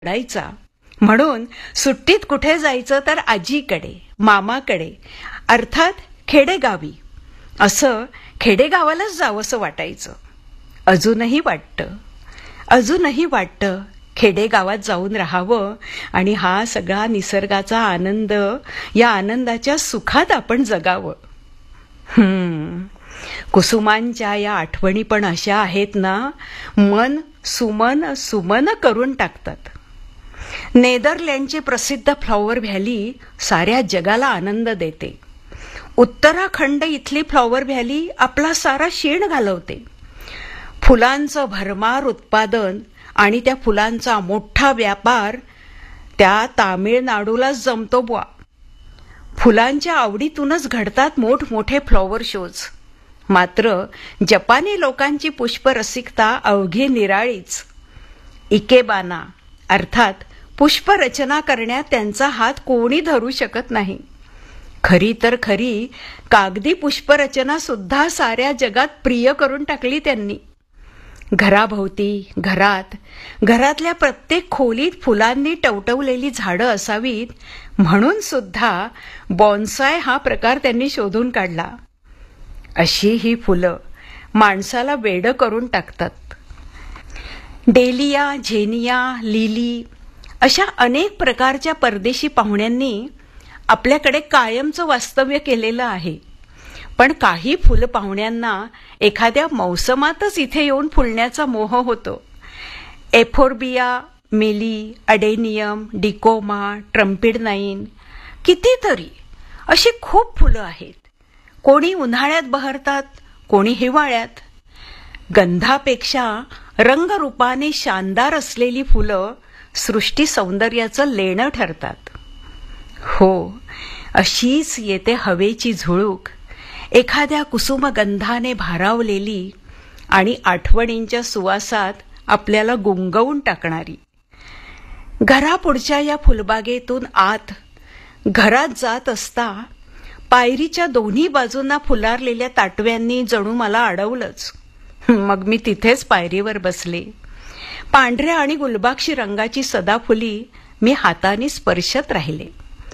पडायचा. म्हणून सुट्टीत कुठे जायचं तर आजीकडे, मामाकडे, अर्थात खेडेगावी. असं खेडेगावालाच जावंसं वाटायचं. अजूनही वाटतं खेडेगावात जाऊन राहावं आणि हा सगळा निसर्गाचा आनंद, या आनंदाच्या सुखात आपण जगावं. कुसुमांच्या या आठवणी पण अशा आहेत ना, मन सुमन करून टाकतात. नेदरलँडची प्रसिद्ध फ्लॉवर व्हॅली साऱ्या जगाला आनंद देते. उत्तराखंड इथली फ्लॉवर व्हॅली आपला सारा शीण घालवते. फुलांचं भरमार उत्पादन आणि त्या फुलांचा मोठा व्यापार त्या तामिळनाडूलाच जमतो बुवा. फुलांच्या आवडीतूनच घडतात मोठमोठे फ्लॉवर शोज. मात्र जपानी लोकांची पुष्परसिकता अवघी निराळीच. इकेबाना अर्थात पुष्परचना करण्यात त्यांचा हात कोणी धरू शकत नाही. खरी तर खरी कागदी पुष्परचना सुद्धा साऱ्या जगात प्रिय करून टाकली त्यांनी. घराभोवती, घरातल्या प्रत्येक खोलीत फुलांनी टवटवलेली झाडं असावीत म्हणून सुद्धा बॉन्साय हा प्रकार त्यांनी शोधून काढला. अशी ही फुलं माणसाला वेडं करून टाकतात. डेलिया, झेनिया, लिली अशा अनेक प्रकारच्या परदेशी पाहुण्यांनी आपल्याकडे कायमचं वास्तव्य केलेलं आहे. पण काही फुलपाहुण्यांना एखाद्या मौसमातच इथे येऊन फुलण्याचा मोह होतो. एफोर्बिया, मेली, अडेनियम, डिकोमा, ट्रम्पिडनाईन, कितीतरी अशी खूप फुलं आहेत. कोणी उन्हाळ्यात बहरतात, कोणी हिवाळ्यात. गंधापेक्षा रंगरूपाने शानदार असलेली फुलं सृष्टी सौंदर्याचं लेणं ठरतात. हो, अशीच येते हवेची झुळूक, एखाद्या कुसुमगंधाने भारावलेली आणि आठवणींच्या सुवासात आपल्याला गुंगवून टाकणारी. घरापुढच्या या फुलबागेतून आत घरात जात असता पायरीच्या दोन्ही बाजूंना फुलारलेल्या ताटव्यांनी जणू मला अडवलंच. मग मी तिथेच पायरीवर बसले. पांढऱ्या आणि गुलबाक्षी रंगाची सदाफुली मी हाताने स्पर्शत राहिले.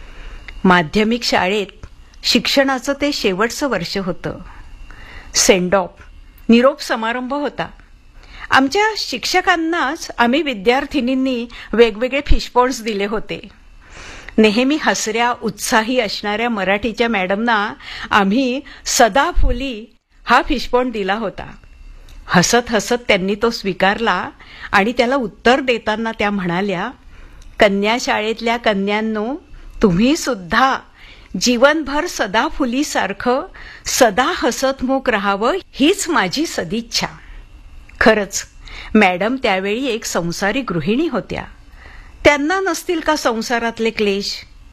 माध्यमिक शाळेत शिक्षणाचं ते शेवटचं वर्ष होतं. सेंड ऑफ, निरोप समारंभ होता. आमच्या शिक्षकांनाच आम्ही विद्यार्थिनींनी वेगवेगळे फिशपॉन्ड्स दिले होते. नेहमी हसऱ्या, उत्साही असणाऱ्या मराठीच्या मॅडमना आम्ही सदाफुली हा फिशपॉन्ड दिला होता. हसत हसत त्यांनी तो स्वीकारला आणि त्याला उत्तर देताना त्या म्हणाल्या, कन्या शाळेतल्या कन्यांनो, तुम्ही सुद्धा जीवनभर सदाफुलीसारखं सदा हसतमुख राहावं हीच माझी सदिच्छा. खरंच मॅडम त्यावेळी एक संसारी गृहिणी होत्या. त्यांना नसतील का संसारातले क्लेश?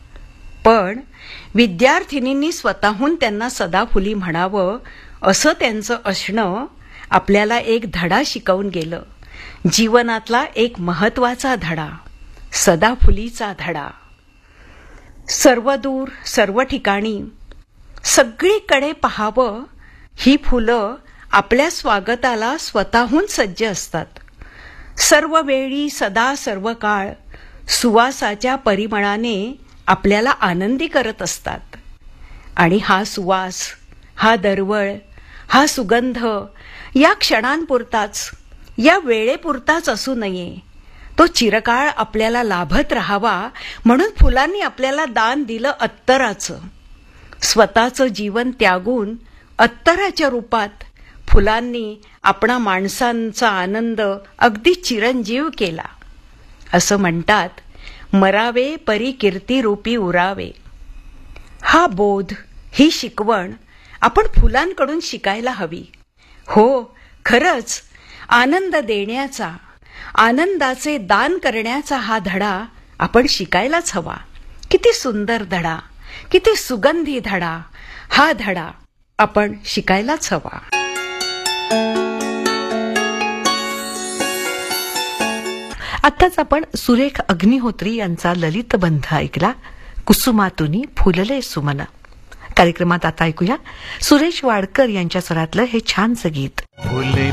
पण विद्यार्थिनींनी स्वतःहून त्यांना सदाफुली म्हणावं असं त्यांचं असणं आपल्याला एक धडा शिकवून गेलं. जीवनातला एक महत्वाचा धडा, सदाफुलीचा धडा. सर्वदूर, सर्व ठिकाणी, सगळीकडे पहावं, ही फुलं आपल्या स्वागताला स्वतःहून सज्ज असतात. सर्व वेळी, सदा, सर्व काळ सुवासाच्या परिमळाने आपल्याला आनंदी करत असतात. आणि हा सुवास, हा दरवळ, हा सुगंध या क्षणांपुरताच, या वेळेपुरताच असू नये. तो चिरकाळ आपल्याला लाभत राहावा म्हणून फुलांनी आपल्याला दान दिलं अत्तराचं. स्वतःचं जीवन त्यागून अत्तराच्या रूपात फुलांनी आपणा माणसांचा आनंद अगदी चिरंजीव केला. असं म्हणतात, मरावे परी कीर्तिरूपी उरावे. हा बोध, ही शिकवण आपण फुलांकडून शिकायला हवी. हो, खरंच आनंद देण्याचा, आनंदाचे दान करण्याचा हा धडा आपण शिकायलाच हवा. किती सुंदर धडा, किती सुगंधी धडा. हा धडा आपण शिकायलाच हवा. आत्ताच आपण सुरेख अग्निहोत्री यांचा ललित बंध ऐकला, कुसुमातुनी फुलले सुमन. कार्यक्रमात आता ऐकूया सुरेश वाडकर यांच्या स्वरातलं हे छानसं गीत. फुले